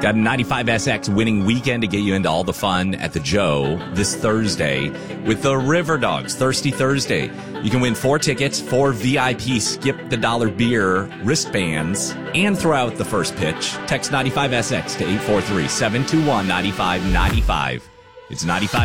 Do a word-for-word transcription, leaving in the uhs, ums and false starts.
Got a ninety-five S X winning weekend to get you into all the fun at the Joe this Thursday with the River Dogs Thirsty Thursday. You can win four tickets, four V I P Skip the Dollar Beer wristbands, and throw out the first pitch. Text ninety-five S X to eight four three, seven two one, nine five nine five. It's ninety-five